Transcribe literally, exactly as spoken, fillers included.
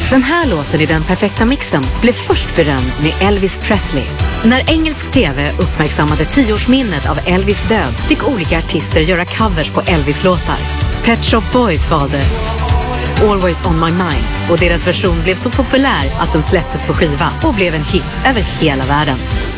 Den här låten i den perfekta mixen blev först berömd med Elvis Presley. När engelsk tv uppmärksammade tioårsminnet av Elvis död fick olika artister göra covers på Elvis-låtar. Pet Shop Boys valde Always on my mind och deras version blev så populär att den släpptes på skiva och blev en hit över hela världen.